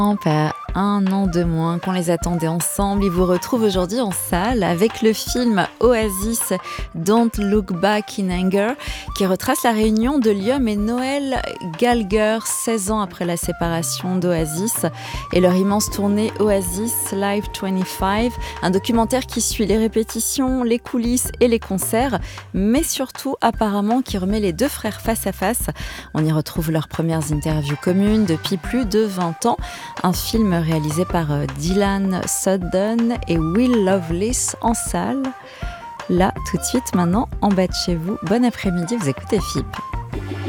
À un an de moins qu'on les attendait ensemble, ils vous retrouvent aujourd'hui en salle avec le film Oasis Don't Look Back in Anger qui retrace la réunion de Liam et Noel Gallagher 16 ans après la séparation d'Oasis et leur immense tournée Oasis Live 25, un documentaire qui suit les répétitions, les coulisses et les concerts, mais surtout apparemment qui remet les deux frères face à face. On y retrouve leurs premières interviews communes depuis plus de 20 ans. Un film réalisé par Dylan Sutton et Will Lovelace en salle. Là, tout de suite, maintenant, en bas de chez vous. Bon après-midi, vous écoutez FIP.